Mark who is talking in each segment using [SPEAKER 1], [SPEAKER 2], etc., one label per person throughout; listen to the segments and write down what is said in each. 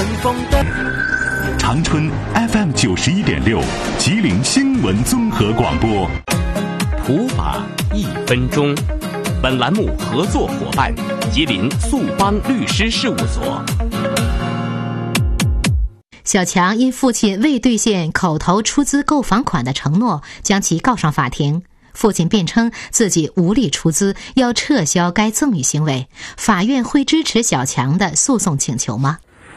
[SPEAKER 1] 乘风的。
[SPEAKER 2] 长春 FM91.6，吉林新闻综合广播。
[SPEAKER 3] 普法1分钟。本栏目合作伙伴：吉林速邦律师事务所。
[SPEAKER 4] 小强因父亲未兑现口头出资购房款的承诺，将其告上法庭。父亲辩称自己无力出资，要撤销该赠与行为。法院会支持小强的诉讼请求吗？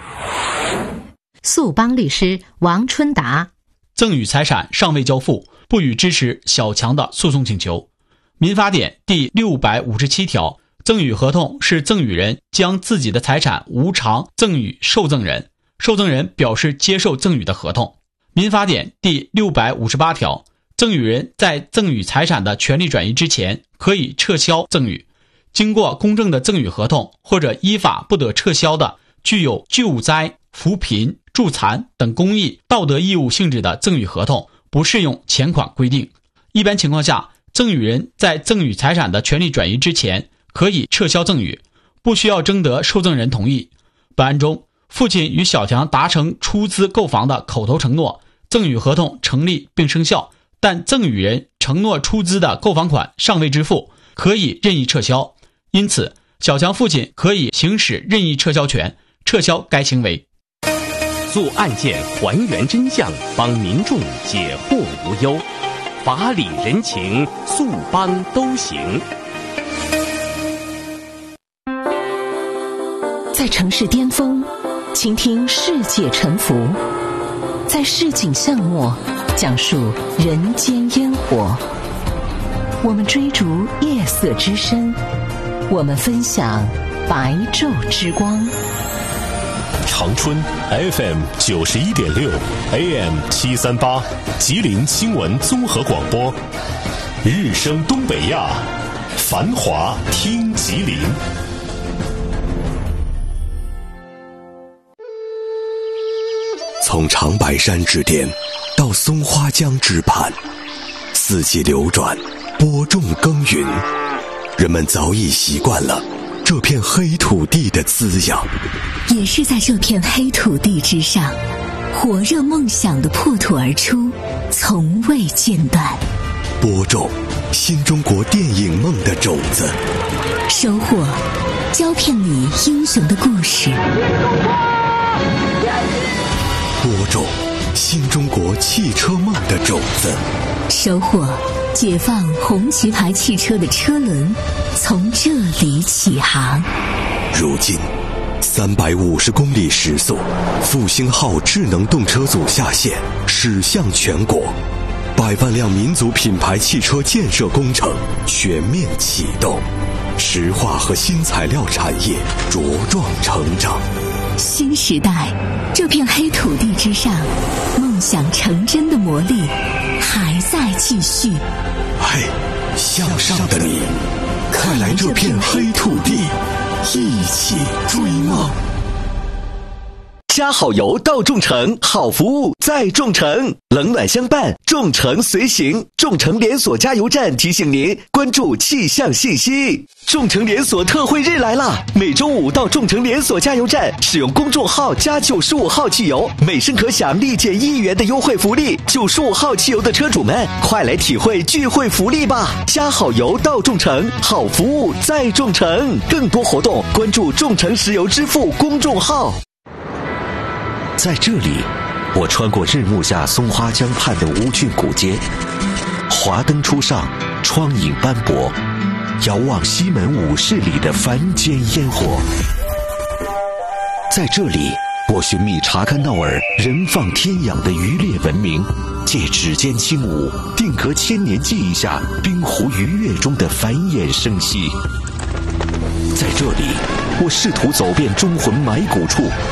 [SPEAKER 4] 速邦律师王春达：
[SPEAKER 5] 赠与财产尚未交付，不予支持小强的诉讼请求。民法典第657条，赠与合同是赠与人将自己的财产无偿赠与受赠人，受赠人表示接受赠与的合同。民法典第658条，赠与人在赠与财产的权利转移之前，可以撤销赠与。经过公证的赠与合同或者依法不得撤销的，具有救灾、扶贫、助残等公益、道德义务性质的赠与合同，不适用前款规定。一般情况下，赠与人在赠与财产的权利转移之前，可以撤销赠与，不需要征得受赠人同意。本案中，父亲与小强达成出资购房的口头承诺，赠与合同成立并生效，但赠与人承诺出资的购房款尚未支付，可以任意撤销。因此，小强父亲可以行使任意撤销权，撤销该行为。
[SPEAKER 3] 做案件还原真相，帮民众解惑无忧。法理人情，速邦都行。
[SPEAKER 6] 在城市巅峰，倾听世界沉浮；在市井巷陌，讲述人间烟火。我们追逐夜色之深，我们分享白昼之光。
[SPEAKER 2] 长春 FM91.6 AM738，吉林新闻综合广播。日升东北亚，繁华听吉林。
[SPEAKER 7] 从长白山之巅到松花江之畔，四季流转，播种耕耘，人们早已习惯了这片黑土地的滋养。
[SPEAKER 6] 也是在这片黑土地之上，火热梦想的破土而出，从未间断。
[SPEAKER 7] 播种新中国电影梦的种子，
[SPEAKER 6] 收获胶片里英雄的故事。
[SPEAKER 7] 播种新中国汽车梦的种子，
[SPEAKER 6] 收获解放红旗牌汽车的车轮从这里起航。
[SPEAKER 7] 如今350公里时速，复兴号智能动车组下线，驶向全国，100万辆民族品牌汽车建设工程全面启动，石化和新材料产业茁壮成长。
[SPEAKER 6] 新时代，这片黑土地之上，梦想成真的魔力还在继续。
[SPEAKER 7] 嘿，向上的你，快来这片黑土地，一起追梦。
[SPEAKER 8] 加好油到众诚，好服务在众诚，冷暖相伴，众诚随行。众诚连锁加油站提醒您关注气象信息。众诚连锁特惠日来啦！每周五到众诚连锁加油站使用公众号加95号汽油，每升可享立减1元的优惠福利。95号汽油的车主们，快来体会聚会福利吧！加好油到众诚，好服务在众诚。更多活动关注众诚石油支付公众号。在这里，我穿过日暮下松花江畔的乌郡古街，华灯初上，窗影斑驳，遥望西门武士里的凡间烟火。在这里，我寻觅查干闹尔人放天养的渔猎文明，借指尖轻舞，定格千年记忆下冰湖鱼跃中的繁衍生息。在这里，我试图走遍忠魂埋骨处，